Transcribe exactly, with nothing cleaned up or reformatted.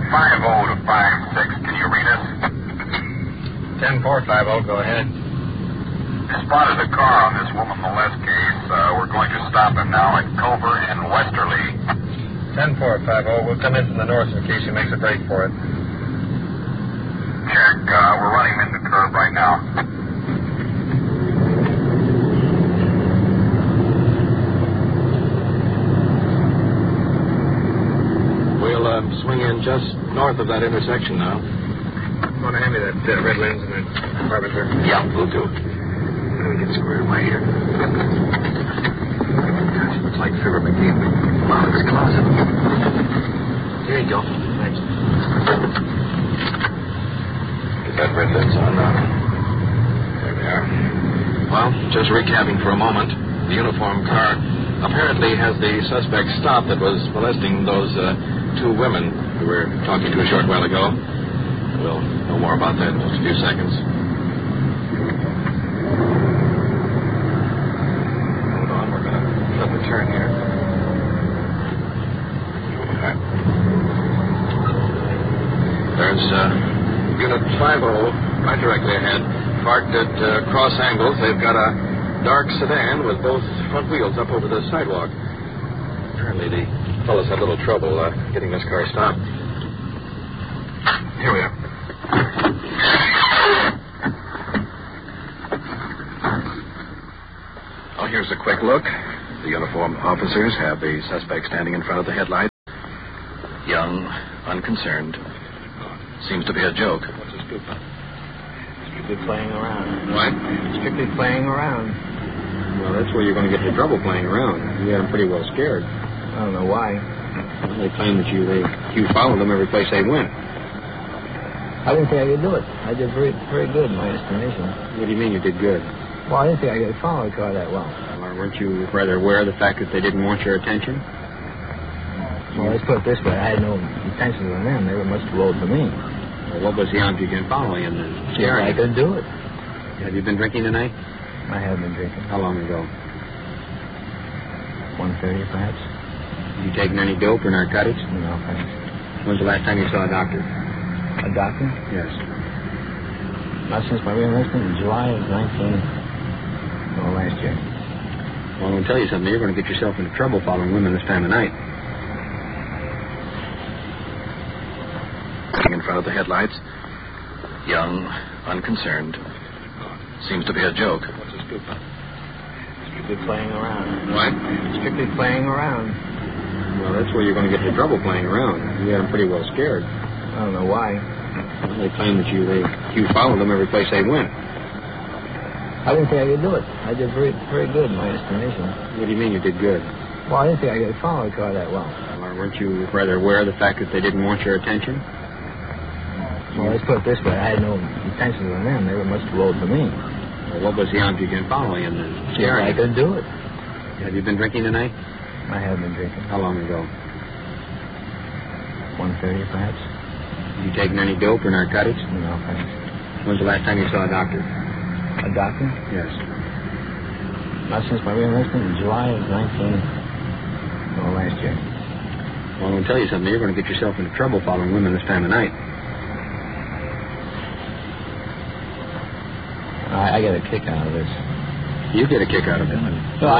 five oh to five six. Can you read us? ten four five oh, go ahead. I spotted a car on this woman molest case. Uh, we're going to stop him now at Culver and Westerly. ten four five oh, we'll come in from the north in case he makes a break for it. Check. Uh, we're running him in the curve right now. We'll uh, swing in just north of that intersection now. You want to hand me that uh, red lens and that compartment there? Yeah, we'll do. Let me get squared away here. Gosh, looks like Fibber McGee in Molly's closet. Here you go. Thanks. Get that red lens on now. There we are. Well, just recapping for a moment. The uniformed car apparently has the suspect stopped that was molesting those uh, two women we were talking to a short while ago. We'll know more about that in just a few seconds. Hold on, we're going to flip a turn here. Okay. There's uh, Unit five oh right directly ahead, parked at uh, cross angles. They've got a dark sedan with both front wheels up over the sidewalk. Apparently the fellas had a little trouble uh, getting this car stopped. Here we are. Oh, here's a quick look. The uniformed officers have the suspect standing in front of the headlights. Young, unconcerned. Seems to be a joke. What's this scoop on? Strictly playing around. What? Strictly playing around. Well, that's where you're going to get into trouble playing around. You got them pretty well scared. I don't know why. Well, they claim that you they you follow them every place they went. I didn't think I could do it. I did very, very good in my estimation. What do you mean you did good? Well, I didn't think I could follow a car that well. Or weren't you rather aware of the fact that they didn't want your attention? Well, let's put it this way. I had no intentions on them. They were much too old for me. Well, what was the object in following them then? Yeah, I couldn't do it. Have you been drinking tonight? I have been drinking. How long ago? one thirty, perhaps. Have you taken any dope or narcotics? No, thanks. When's the last time you saw a doctor? A doctor? Yes. Not since my re-enlistment in July of nineteen... Well, last year. Well, I'm going to tell you something. You're going to get yourself into trouble following women this time of night. In front of the headlights. Young, unconcerned. Seems to be a joke. What's this scoop on? Strictly playing around. What? Strictly playing around. Well, that's where you're going to get into trouble playing around. You got them pretty well scared. I don't know why. Well, they claim that you they you follow them every place they went. I didn't think I could do it. I did very, very good in my estimation. What do you mean you did good? Well, I didn't think I could follow a car that well. Or weren't you rather aware of the fact that they didn't want your attention? Well, let's put it this way. I had no intentions on them. They were much too old for me. Well, what was the object in following them then? Yeah, I couldn't do it. Have you been drinking tonight? I have been drinking. How long ago? one thirty, perhaps. Have you taken any dope or narcotics? No, thanks. When's the last time you saw a doctor? A doctor? Yes. Not since my re-enlistment in July of nineteen... Well, last year. Well, I'm going to tell you something. You're going to get yourself into trouble following women this time of night. I, I get a kick out of this. You get a kick out of it. Well,